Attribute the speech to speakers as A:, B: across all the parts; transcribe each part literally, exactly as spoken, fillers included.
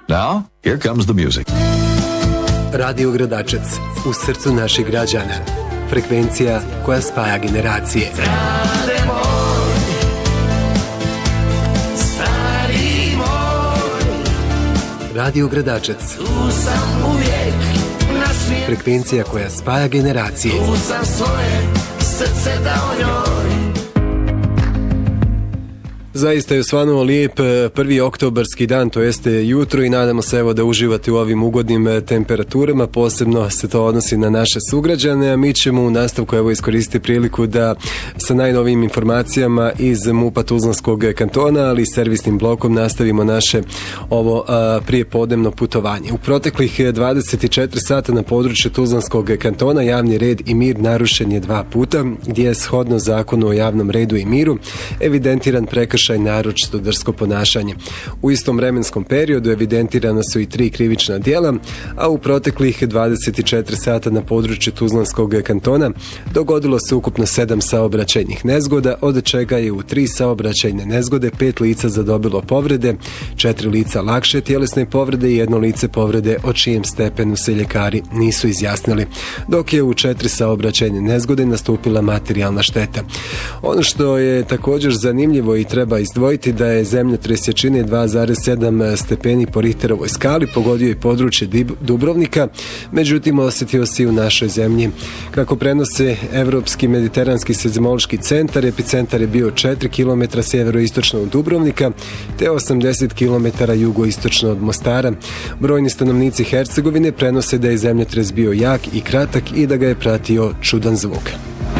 A: Now, here comes the music.
B: Radio Gradačac, u srcu naših građana. Frekvencija koja spaja generacije.
C: Grade moj, stari moj,
B: Radio Gradačac.
C: Tu sam uvijek na svijetu.
B: Frekvencija koja spaja generacije.
C: Tu sam svoje srce dao njoj.
B: Zaista je osvanuo lijep prvi oktobarski dan, to jeste jutro, i nadamo se evo da uživate u ovim ugodnim temperaturama, posebno se to odnosi na naše sugrađane, a mi ćemo u nastavku evo iskoristiti priliku da sa najnovijim informacijama iz MUP-a Tuzlanskog kantona, ali i servisnim blokom nastavimo naše ovo a, prijepodnevno putovanje. U proteklih dvadeset četiri sata na području Tuzlanskog kantona javni red i mir narušen je dva puta, gdje je shodno zakonu o javnom redu i miru evidentiran prekršaj naročito drsko ponašanje. U istom vremenskom periodu evidentirana su i tri krivična djela, a u proteklih dvadeset četiri sata na području Tuzlanskog kantona dogodilo se ukupno sedam saobraćajnih nezgoda, od čega je u tri saobraćajne nezgode pet lica zadobilo povrede, četiri lica lakše tjelesne povrede i jedno lice povrede o čijem stepenu se ljekari nisu izjasnili, dok je u četiri saobraćajne nezgode nastupila materijalna šteta. Ono što je također zanimljivo i treba izdvojiti da je zemljotres jačine dva zarez sedam stepeni po Richterovoj skali pogodio i područje Dubrovnika, međutim osjetio se i u našoj zemlji. Kako prenose Evropski mediteranski seizmološki centar, epicentar je bio četiri kilometra sjeveroistočno od Dubrovnika te osamdeset kilometara jugoistočno od Mostara. Brojni stanovnici Hercegovine prenose da je zemljotres bio jak i kratak i da ga je pratio čudan zvuk.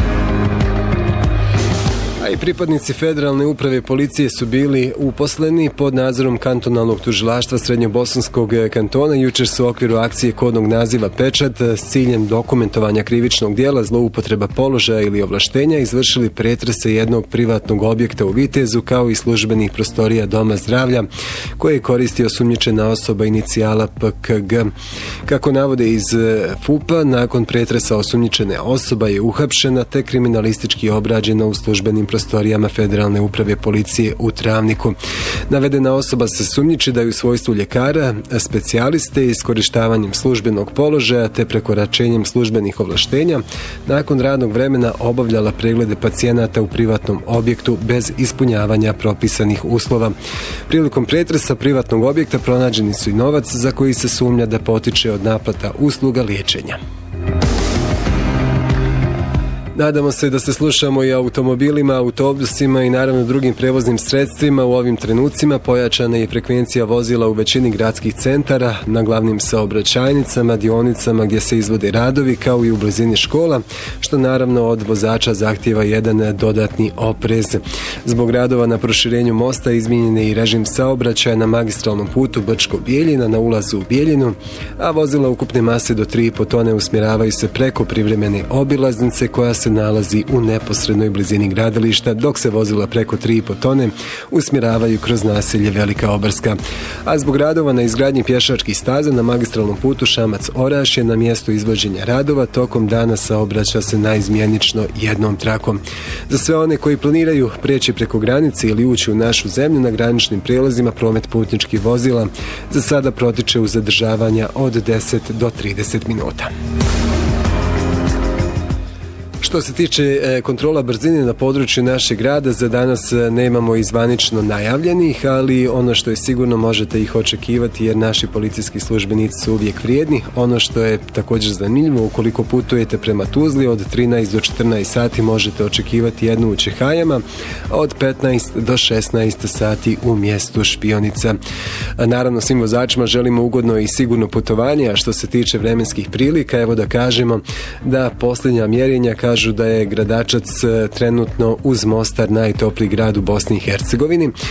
B: I pripadnici federalne uprave policije su bili uposleni pod nadzorom kantonalnog tužilaštva Srednjobosanskog kantona. Jučer su u okviru akcije kodnog naziva Pečat s ciljem dokumentovanja krivičnog dijela zloupotreba položaja ili ovlaštenja izvršili pretrese jednog privatnog objekta u Vitezu kao i službenih prostorija Doma zdravlja koje je koristio osumnjičena osoba inicijala P K G. Kako navode iz F U P-a, nakon pretresa osumnjičene osoba je uhapšena te kriminalistički obrađena u službenim prostorijama Federalne uprave policije u Travniku. Navedena osoba se sumnjiči da je u svojstvu ljekara, specijaliste, iskorištavanjem službenog položaja te prekoračenjem službenih ovlaštenja nakon radnog vremena obavljala preglede pacijenata u privatnom objektu bez ispunjavanja propisanih uslova. Prilikom pretresa privatnog objekta pronađeni su i novac za koji se sumnja da potiče od naplata usluga liječenja. Nadamo se da se slušamo i automobilima, autobusima i naravno drugim prevoznim sredstvima. U ovim trenucima pojačana je frekvencija vozila u većini gradskih centara, na glavnim saobraćajnicama, dionicama gdje se izvode radovi, kao i u blizini škola, što naravno od vozača zahtijeva jedan dodatni oprez. Zbog radova na proširenju mosta izmijenjen je i režim saobraćaja na magistralnom putu Brčko-Bijeljina na ulazu u Bijeljinu, a vozila ukupne mase do tri i po tone usmjeravaju se preko privremene obilaznice koja se nalazi u neposrednoj blizini gradilišta, dok se vozila preko tri i po tone usmjeravaju kroz naselje Velika Obarska. A zbog radova na izgradnji pješačkih staza na magistralnom putu Šamac-Orašje na mjestu izvođenja radova tokom dana saobraća se naizmjenično jednom trakom. Za sve one koji planiraju preći preko granice ili ući u našu zemlju na graničnim prijelazima promet putničkih vozila za sada protiče u zadržavanja od deset do trideset minuta. Što se tiče e, kontrola brzine na području našeg grada, za danas e, nemamo i zvanično najavljenih, ali ono što je sigurno možete ih očekivati jer naši policijski službenici su uvijek vrijedni. Ono što je također zanimljivo, ukoliko putujete prema Tuzli od trinaest do četrnaest sati možete očekivati jednu u Čehajama, a od petnaest do šesnaest sati u mjestu Špionica. A naravno svim vozačima želimo ugodno i sigurno putovanje, a što se tiče vremenskih prilika, evo da kažemo da posljednja mjerenja kažu da je Gradačac trenutno uz Mostar najtopliji grad u Bosni i Hercegovini.